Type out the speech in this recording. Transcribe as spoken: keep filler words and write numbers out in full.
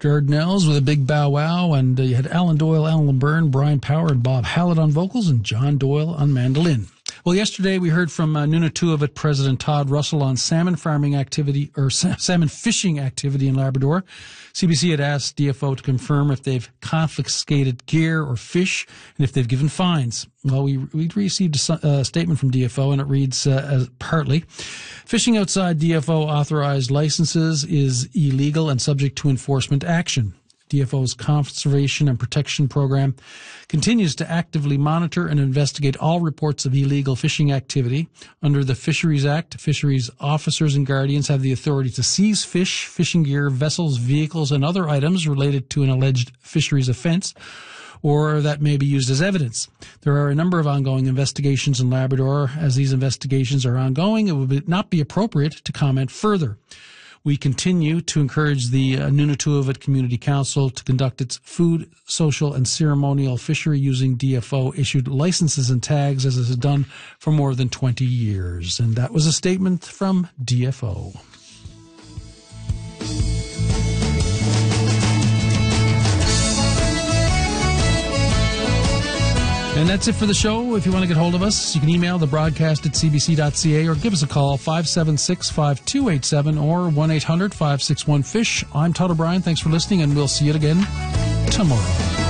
Dardanelles with a big bow wow, and uh, you had Alan Doyle, Alan Byrne, Brian Power, and Bob Hallett on vocals, and John Doyle on mandolin. Well, yesterday we heard from uh, Nunatuavut President Todd Russell on salmon farming activity, or sa- salmon fishing activity in Labrador. C B C had asked D F O to confirm if they've confiscated gear or fish, and if they've given fines. Well, we we received a uh, statement from D F O, and it reads uh, as partly, fishing outside D F O authorized licenses is illegal and subject to enforcement action. D F O's Conservation and Protection Program continues to actively monitor and investigate all reports of illegal fishing activity. Under the Fisheries Act, fisheries officers and guardians have the authority to seize fish, fishing gear, vessels, vehicles, and other items related to an alleged fisheries offense, or that may be used as evidence. There are a number of ongoing investigations in Labrador. As these investigations are ongoing, it would not be appropriate to comment further. We continue to encourage the uh, Nunatuavut Community Council to conduct its food, social, and ceremonial fishery using D F O-issued licenses and tags, as it has done for more than twenty years. And that was a statement from D F O. And that's it for the show. If you want to get hold of us, you can email the broadcast at c b c dot c a or give us a call, five seven six, five two eight seven or one eight hundred, five six one, FISH. I'm Todd O'Brien. Thanks for listening, and we'll see you again tomorrow.